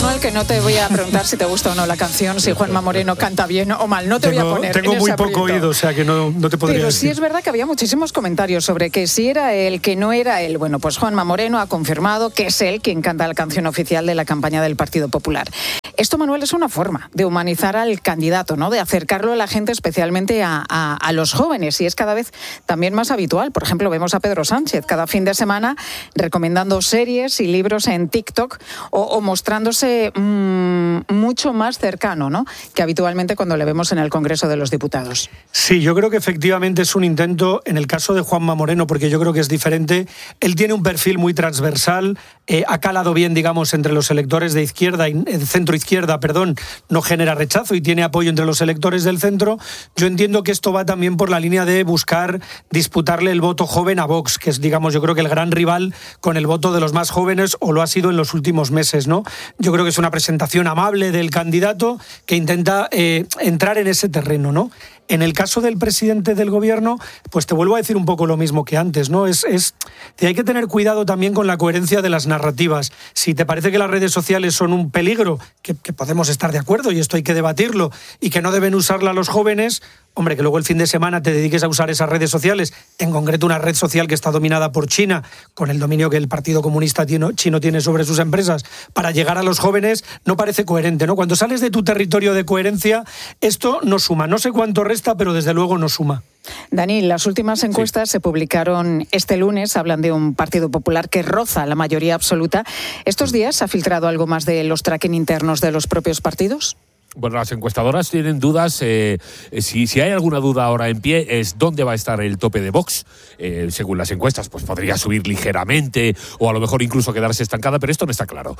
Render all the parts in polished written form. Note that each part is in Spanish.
Manuel, que no te voy a preguntar si te gusta o no la canción, si Juanma Moreno canta bien o mal. No te voy a poner Tengo en muy ese poco aprieto. oído, o sea que no te podría Pero decir. sí es verdad que había muchísimos comentarios sobre que si era él, que no era él. Bueno, pues Juanma Moreno ha confirmado que es él quien canta la canción oficial de la campaña del Partido Popular. Esto, Manuel, es una forma de humanizar al candidato, ¿no? De acercarlo a la gente, especialmente a los jóvenes. Y es cada vez también más habitual. Por ejemplo, vemos a Pedro Sánchez cada fin de semana recomendando series y libros en TikTok o mostrándose mucho más cercano, ¿no?, que habitualmente cuando le vemos en el Congreso de los Diputados. Sí, yo creo que efectivamente es un intento, en el caso de Juanma Moreno, porque yo creo que es diferente. Él tiene un perfil muy transversal, ha calado bien, digamos, entre los electores de izquierda, centro-izquierda, no genera rechazo y tiene apoyo entre los electores del centro. Yo entiendo que esto va también por la línea de buscar disputarle el voto joven a Vox, que es, digamos, yo creo que el gran rival con el voto de los más jóvenes, o lo ha sido en los últimos meses, ¿no? Yo creo que es una presentación amable del candidato que intenta entrar en ese terreno, ¿no? En el caso del presidente del gobierno, pues te vuelvo a decir un poco lo mismo que antes, ¿no? Hay que tener cuidado también con la coherencia de las narrativas. Si te parece que las redes sociales son un peligro, que podemos estar de acuerdo y esto hay que debatirlo, y que no deben usarla los jóvenes, hombre, que luego el fin de semana te dediques a usar esas redes sociales, en concreto una red social que está dominada por China, con el dominio que el Partido Comunista Chino tiene sobre sus empresas, para llegar a los jóvenes, no parece coherente, ¿no? Cuando sales de tu territorio de coherencia, esto no suma. No sé cuánto resta, pero desde luego no suma. Dani, las últimas encuestas se publicaron este lunes, hablan de un Partido Popular que roza la mayoría absoluta. ¿Estos días se ha filtrado algo más de los tracking internos de los propios partidos? Bueno, las encuestadoras tienen dudas. Si hay alguna duda ahora en pie, es dónde va a estar el tope de Vox. Según las encuestas, pues podría subir ligeramente o a lo mejor incluso quedarse estancada, pero esto no está claro.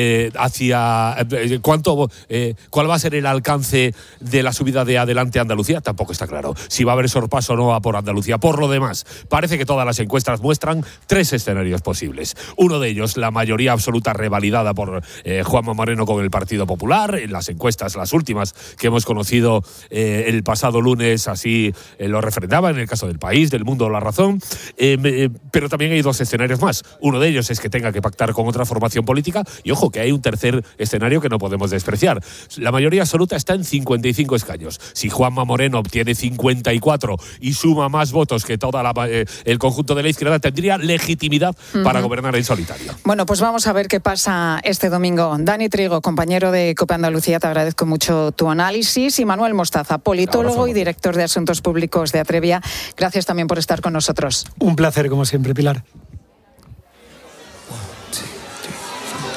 ¿Cuál va a ser el alcance de la subida de Adelante Andalucía? Tampoco está claro. Si va a haber sorpaso o no va por Andalucía. Por lo demás, parece que todas las encuestas muestran 3 escenarios posibles. Uno de ellos, la mayoría absoluta revalidada por Juanma Moreno con el Partido Popular. En las encuestas, las últimas que hemos conocido el pasado lunes, así lo refrendaba en el caso del País, del Mundo, La Razón, pero también hay 2 escenarios más. Uno de ellos es que tenga que pactar con otra formación política y ojo que hay un tercer escenario que no podemos despreciar. La mayoría absoluta está en 55 escaños. Si Juanma Moreno obtiene 54 y suma más votos que todo el conjunto de la izquierda, tendría legitimidad para gobernar en solitario. Bueno, pues vamos a ver qué pasa este domingo. Dani Trigo, compañero de COPE Andalucía, te agradezco mucho tu análisis, y Manuel Mostaza, politólogo y director de Asuntos Públicos de Atrevia, gracias también por estar con nosotros. Un placer, como siempre, Pilar.